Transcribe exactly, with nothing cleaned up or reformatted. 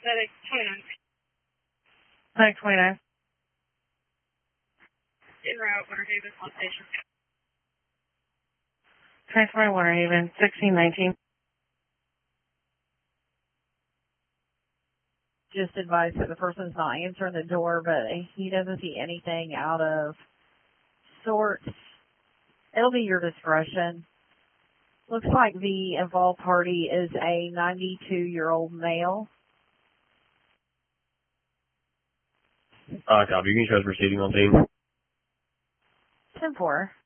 Medic twenty-nine. Medic twenty-nine. En route, Winter Haven, on station. Transfer Winter Haven, sixteen nineteen. Just advise that the person's not answering the door, but he doesn't see anything out of sorts. It'll be your discretion. Looks like the involved party is a ninety-two-year-old male. Uh, copy. You can show us proceeding on scene. ten four.